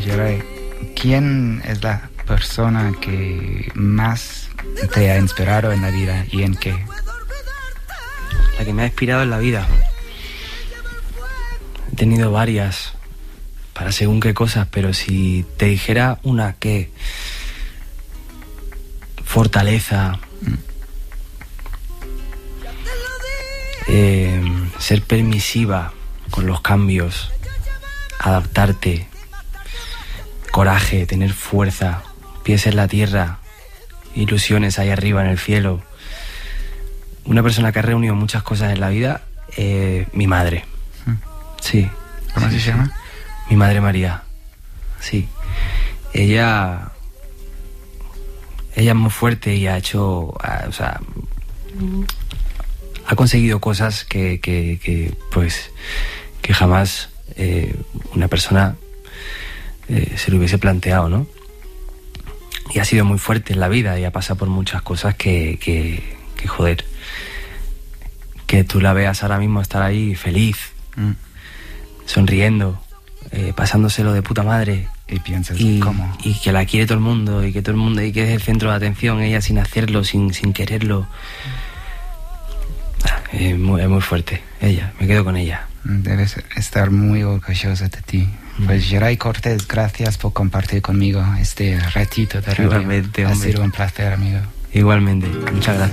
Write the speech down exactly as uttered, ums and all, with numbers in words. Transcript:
Geray, ¿quién es la persona que más te ha inspirado en la vida y en qué? La que me ha inspirado en la vida. He tenido varias, para según qué cosas, pero si te dijera una que... Fortaleza... Mm. Eh, ser permisiva con los cambios, adaptarte, coraje, tener fuerza, pies en la tierra, ilusiones ahí arriba en el cielo. Una persona que ha reunido muchas cosas en la vida, eh, mi madre. Sí. ¿Cómo sí, se llama? Sí. Mi madre María. Sí. Ella... Ella es muy fuerte y ha hecho... O sea... Ha conseguido cosas que, que, que pues, que jamás eh, una persona eh, se lo hubiese planteado, ¿no? Y ha sido muy fuerte en la vida y ha pasado por muchas cosas que, que, que joder, que tú la veas ahora mismo estar ahí feliz, mm. sonriendo, eh, pasándoselo de puta madre. Y piensas, y, ¿cómo? Y que la quiere todo el mundo, y que todo el mundo, y que es el centro de atención, ella sin hacerlo, sin, sin quererlo. Es muy, es muy fuerte, ella, me quedo con ella. Debes estar muy orgullosa de ti. Mm. Pues Geray Cortés, gracias por compartir conmigo este ratito de radio. Igualmente, ha hombre. sido un placer, amigo. Igualmente, muchas gracias.